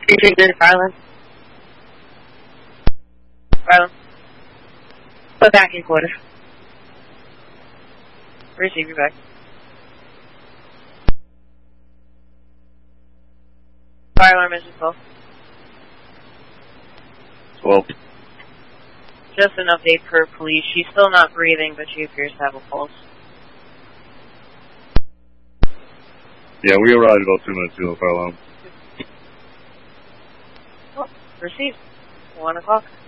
339, Farland. Farland. Put back in quarter. Receive you back. Fire alarm is 12. 12. Just an update per police. She's still not breathing, but she appears to have a pulse. Yeah, we arrived about 2 minutes ago, fire alarm. Oh, received. 1 o'clock.